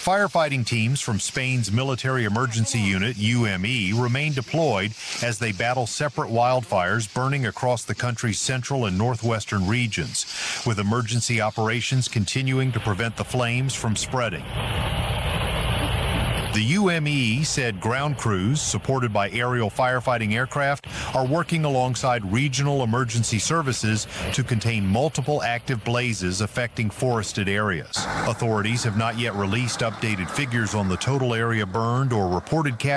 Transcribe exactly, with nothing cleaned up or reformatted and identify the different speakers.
Speaker 1: Firefighting teams from Spain's Military Emergency Unit, U M E, remain deployed as they battle separate wildfires burning across the country's central and northwestern regions, with emergency operations continuing to prevent the flames from spreading. The U M E said ground crews, supported by aerial firefighting aircraft, are working alongside regional emergency services to contain multiple active blazes affecting forested areas. Authorities have not yet released updated figures on the total area burned or reported casualties.